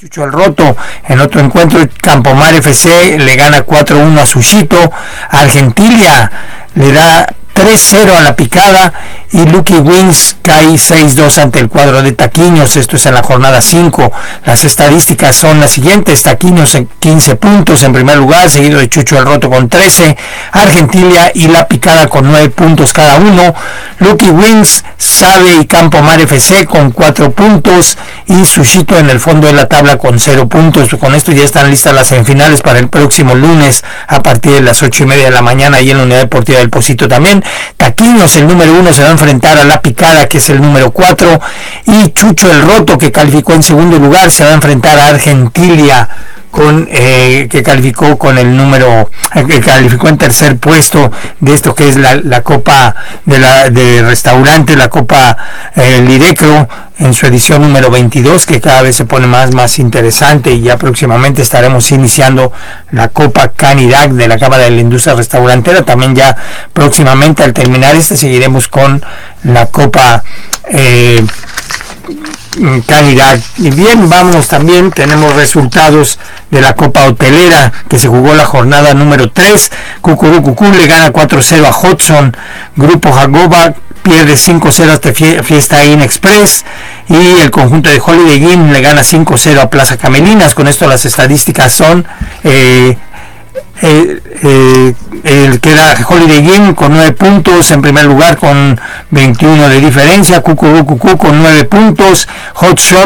Chucho el Roto. En otro encuentro, Campomar FC le gana 4-1 a Sushito. Argentilia le da 3-0 a La Picada y Lucky Wings cae 6-2 ante el cuadro de Taquiños. Esto es en la jornada 5. Las estadísticas son las siguientes: Taquiños en 15 puntos en primer lugar, seguido de Chucho el Roto con 13, Argentilia y La Picada con 9 puntos cada uno, Lucky Wings, Sabe y Campomar FC con 4 puntos y Sushito en el fondo de la tabla con 0 puntos. Con esto ya están listas las semifinales para el próximo lunes a partir de las 8:30 de la mañana y en la Unidad Deportiva del Pocito también. Taquiños, el número 1, se va a enfrentar a La Picada, que es el número 4, y Chucho el Roto, que calificó en segundo lugar, se va a enfrentar a Argentilia, que calificó con el número, que calificó en tercer puesto de esto que es la Copa de Restaurante, la Copa Lirecro, en su edición número 22, que cada vez se pone más interesante, y ya próximamente estaremos iniciando la Copa Canirac de la Cámara de la Industria Restaurantera. También ya próximamente, al terminar seguiremos con la Copa Canirac. Y bien, vamos, también tenemos resultados de la Copa Hotelera, que se jugó la jornada número 3. Cucurucucú le gana 4-0 a Hudson. Grupo Jagoba pierde 5-0 hasta Fiesta Inn Express, y el conjunto de Holiday Inn le gana 5-0 a Plaza Camelinas. Con esto las estadísticas son el que era Holiday Inn con 9 puntos en primer lugar con 21 de diferencia, Cucurucucú con 9 puntos, Hot Shot